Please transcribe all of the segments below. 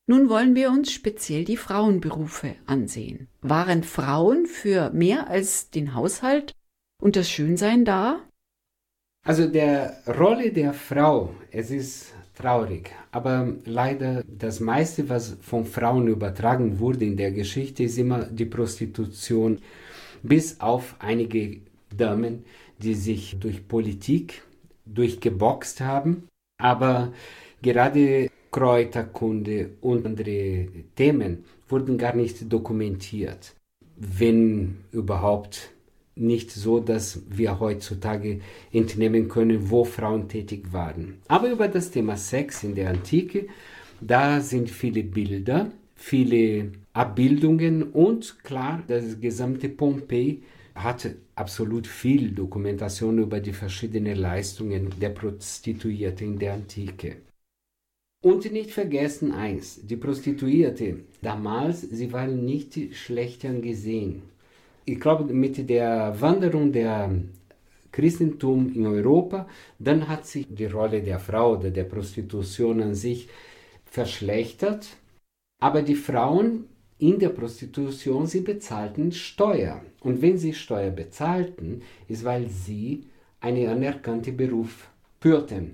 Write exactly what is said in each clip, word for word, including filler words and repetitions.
Nun wollen wir uns speziell die Frauenberufe ansehen. Waren Frauen für mehr als den Haushalt und das Schönsein da? Also der Rolle der Frau, es ist traurig, aber leider das meiste, was von Frauen übertragen wurde in der Geschichte, ist immer die Prostitution, bis auf einige Damen, die sich durch Politik durchgeboxt haben, aber gerade Kräuterkunde und andere Themen wurden gar nicht dokumentiert, wenn überhaupt nicht so, dass wir heutzutage entnehmen können, wo Frauen tätig waren. Aber über das Thema Sex in der Antike, da sind viele Bilder, viele Abbildungen und klar, das gesamte Pompeji hat absolut viel Dokumentation über die verschiedenen Leistungen der Prostituierten in der Antike. Und nicht vergessen eins, die Prostituierte damals, sie waren nicht schlecht angesehen. Ich glaube, mit der Wanderung der Christentum in Europa, dann hat sich die Rolle der Frau oder der Prostitution an sich verschlechtert. Aber die Frauen in der Prostitution, sie bezahlten Steuer. Und wenn sie Steuer bezahlten, ist, weil sie einen anerkannten Beruf führten.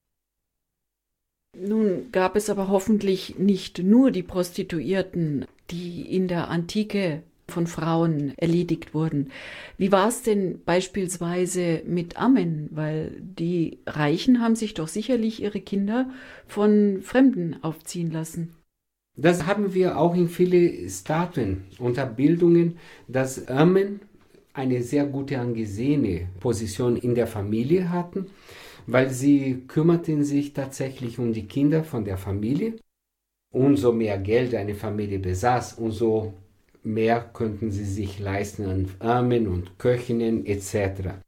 Nun gab es aber hoffentlich nicht nur die Prostituierten, die in der Antike von Frauen erledigt wurden. Wie war es denn beispielsweise mit Ammen? Weil die Reichen haben sich doch sicherlich ihre Kinder von Fremden aufziehen lassen. Das haben wir auch in vielen Statuen und Abbildungen, dass Ammen eine sehr gute angesehene Position in der Familie hatten, weil sie kümmerten sich tatsächlich um die Kinder von der Familie. Umso mehr Geld eine Familie besaß, umso mehr könnten sie sich leisten an Ammen und Köchinnen et cetera.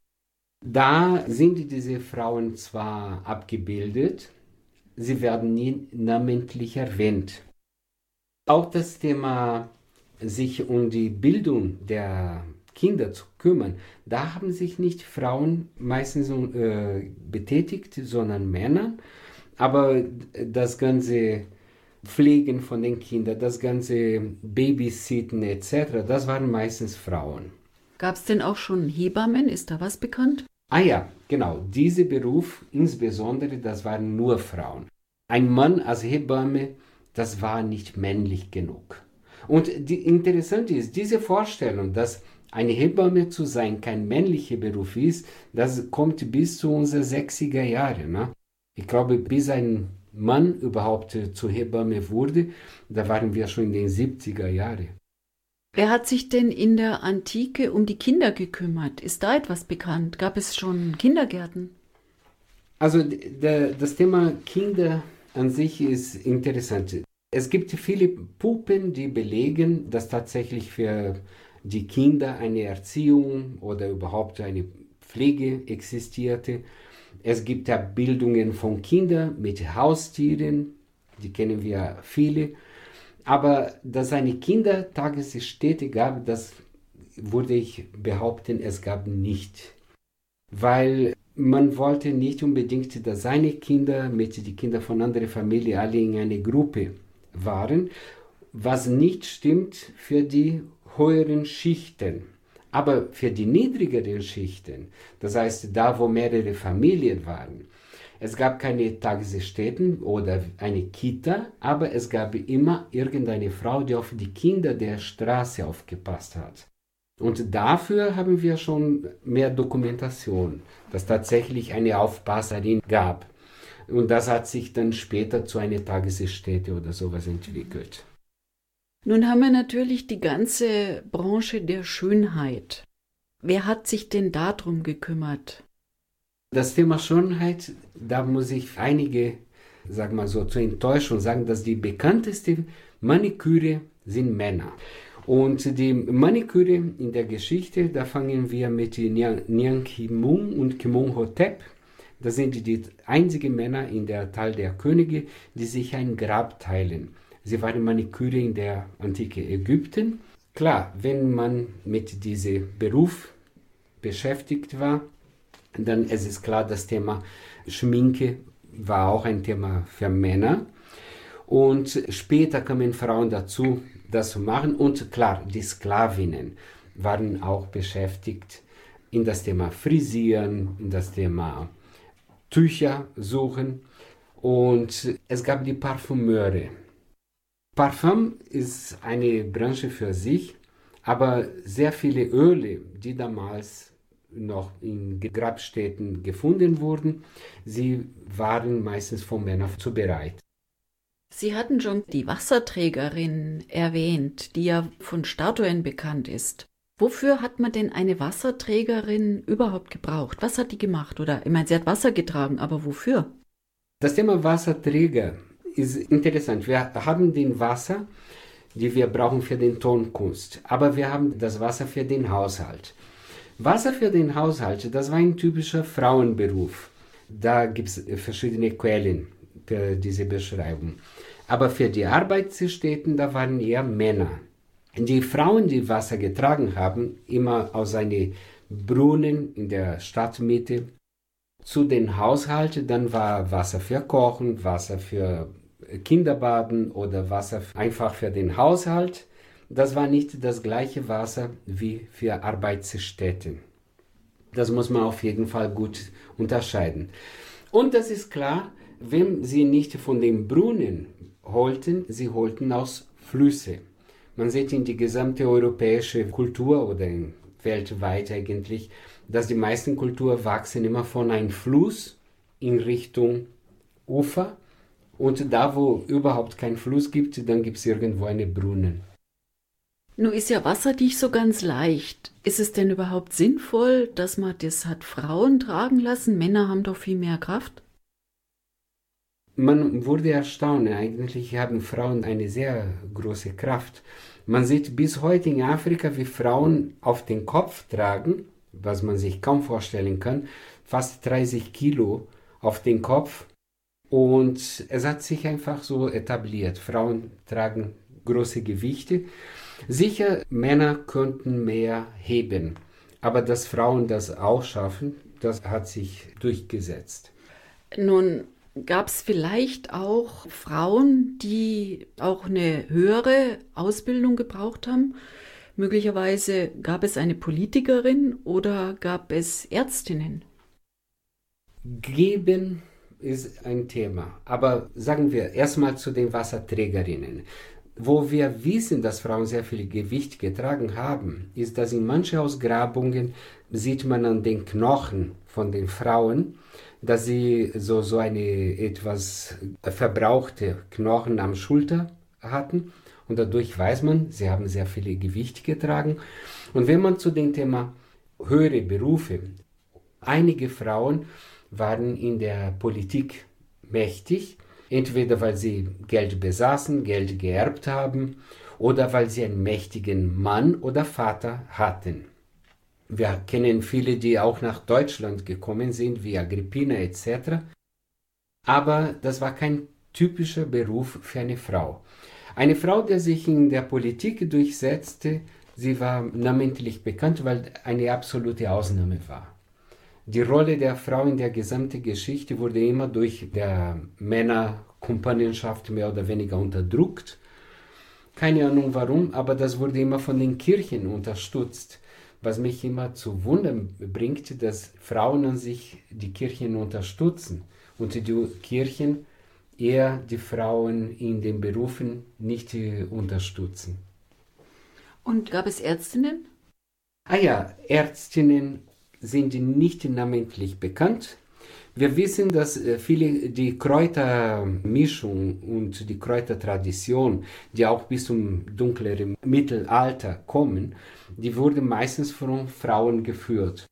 Da sind diese Frauen zwar abgebildet, sie werden nie namentlich erwähnt. Auch das Thema, sich um die Bildung der Kinder zu kümmern, da haben sich nicht Frauen meistens äh, betätigt, sondern Männer. Aber das ganze Pflegen von den Kindern, das ganze Babysitten et cetera, das waren meistens Frauen. Gab es denn auch schon Hebammen? Ist da was bekannt? Ah ja, genau. Dieser Beruf, insbesondere, das waren nur Frauen. Ein Mann als Hebamme, das war nicht männlich genug. Und die interessant ist, diese Vorstellung, dass eine Hebamme zu sein kein männlicher Beruf ist, das kommt bis zu unseren sechziger Jahre. Ne? Ich glaube, bis ein Mann überhaupt zur Hebamme wurde, da waren wir schon in den siebziger Jahren. Wer hat sich denn in der Antike um die Kinder gekümmert? Ist da etwas bekannt? Gab es schon Kindergärten? Also der, das Thema Kinder an sich ist interessant. Es gibt viele Puppen, die belegen, dass tatsächlich für die Kinder eine Erziehung oder überhaupt eine Pflege existierte. Es gibt Abbildungen von Kindern mit Haustieren, die kennen wir viele. Aber dass es eine Kindertagesstätte gab, das würde ich behaupten, es gab nicht. Weil man wollte nicht unbedingt, dass seine Kinder mit den Kindern von anderen Familien alle in einer Gruppe waren, was nicht stimmt für die höheren Schichten. Aber für die niedrigeren Schichten, das heißt da, wo mehrere Familien waren, es gab keine Tagesstätten oder eine Kita, aber es gab immer irgendeine Frau, die auf die Kinder der Straße aufgepasst hat. Und dafür haben wir schon mehr Dokumentation, dass tatsächlich eine Aufpasserin gab. Und das hat sich dann später zu einer Tagesstätte oder sowas entwickelt. Nun haben wir natürlich die ganze Branche der Schönheit. Wer hat sich denn darum gekümmert? Das Thema Schönheit, da muss ich einige, sag mal so, zur Enttäuschung sagen, dass die bekannteste Maniküre sind Männer. Und die Maniküre in der Geschichte, da fangen wir mit Nyan Ki-Mung und Ki-Mung-Hotep. Das sind die einzigen Männer in der Tal der Könige, die sich ein Grab teilen. Sie waren Maniküre in der antike Ägypten. Klar, wenn man mit diesem Beruf beschäftigt war, dann ist es klar, das Thema Schminke war auch ein Thema für Männer. Und später kamen Frauen dazu, das zu machen. Und klar, die Sklavinnen waren auch beschäftigt in das Thema Frisieren, in das Thema Tücher suchen. Und es gab die Parfümeure. Parfum ist eine Branche für sich, aber sehr viele Öle, die damals noch in Grabstätten gefunden wurden, sie waren meistens von Männern zubereitet. Sie hatten schon die Wasserträgerin erwähnt, die ja von Statuen bekannt ist. Wofür hat man denn eine Wasserträgerin überhaupt gebraucht? Was hat die gemacht? Oder, ich meine, sie hat Wasser getragen, aber wofür? Das Thema Wasserträger ist interessant. Wir haben den Wasser, die wir brauchen für den Tonkunst, aber wir haben das Wasser für den Haushalt. Wasser für den Haushalt, das war ein typischer Frauenberuf. Da gibt es verschiedene Quellen für diese Beschreibung. Aber für die Arbeitsstätten, da waren eher Männer. Die Frauen, die Wasser getragen haben, immer aus einem Brunnen in der Stadtmitte, zu den Haushalten, dann war Wasser für Kochen, Wasser für Kinderbaden oder Wasser einfach für den Haushalt. Das war nicht das gleiche Wasser wie für Arbeitsstätten. Das muss man auf jeden Fall gut unterscheiden. Und das ist klar, wenn sie nicht von dem Brunnen holten, sie holten aus Flüssen. Man sieht in die gesamte europäische Kultur oder in weltweit eigentlich, dass die meisten Kulturen wachsen immer von einem Fluss in Richtung Ufer. Und da, wo überhaupt kein Fluss gibt, dann gibt es irgendwo einen Brunnen. Nun ist ja Wasser nicht so ganz leicht. Ist es denn überhaupt sinnvoll, dass man das hat Frauen tragen lassen? Männer haben doch viel mehr Kraft. Man wurde erstaunt, eigentlich haben Frauen eine sehr große Kraft. Man sieht bis heute in Afrika, wie Frauen auf den Kopf tragen, was man sich kaum vorstellen kann, fast dreißig Kilo auf den Kopf. Und es hat sich einfach so etabliert. Frauen tragen große Gewichte. Sicher, Männer könnten mehr heben, aber dass Frauen das auch schaffen, das hat sich durchgesetzt. Nun gab es vielleicht auch Frauen, die auch eine höhere Ausbildung gebraucht haben. Möglicherweise gab es eine Politikerin oder gab es Ärztinnen? Geben ist ein Thema, aber sagen wir erstmal zu den Wasserträgerinnen. Wo wir wissen, dass Frauen sehr viel Gewicht getragen haben, ist, dass in manchen Ausgrabungen sieht man an den Knochen von den Frauen, dass sie so, so eine etwas verbrauchte Knochen am Schulter hatten. Und dadurch weiß man, sie haben sehr viel Gewicht getragen. Und wenn man zu dem Thema höhere Berufe, einige Frauen waren in der Politik mächtig, entweder weil sie Geld besaßen, Geld geerbt haben oder weil sie einen mächtigen Mann oder Vater hatten. Wir kennen viele, die auch nach Deutschland gekommen sind, wie Agrippina et cetera. Aber das war kein typischer Beruf für eine Frau. Eine Frau, die sich in der Politik durchsetzte, sie war namentlich bekannt, weil eine absolute Ausnahme war. Die Rolle der Frau in der gesamten Geschichte wurde immer durch der Männerkompanienschaft mehr oder weniger unterdrückt. Keine Ahnung warum, aber das wurde immer von den Kirchen unterstützt. Was mich immer zu wundern bringt, dass Frauen an sich die Kirchen unterstützen und die Kirchen eher die Frauen in den Berufen nicht unterstützen. Und gab es Ärztinnen? Ah ja, Ärztinnen sind nicht namentlich bekannt. Wir wissen, dass viele die Kräutermischung und die Kräutertradition, die auch bis zum dunkleren Mittelalter kommen, die wurde meistens von Frauen geführt.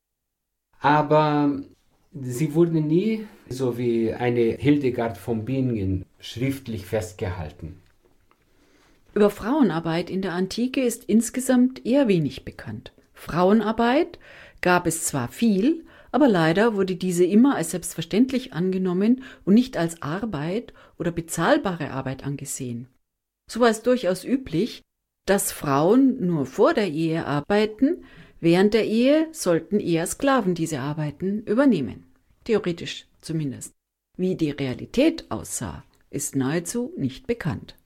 Aber sie wurden nie, so wie eine Hildegard von Bingen, schriftlich festgehalten. Über Frauenarbeit in der Antike ist insgesamt eher wenig bekannt. Frauenarbeit gab es zwar viel, aber leider wurde diese immer als selbstverständlich angenommen und nicht als Arbeit oder bezahlbare Arbeit angesehen. So war es durchaus üblich, dass Frauen nur vor der Ehe arbeiten, während der Ehe sollten eher Sklaven diese Arbeiten übernehmen. Theoretisch zumindest. Wie die Realität aussah, ist nahezu nicht bekannt.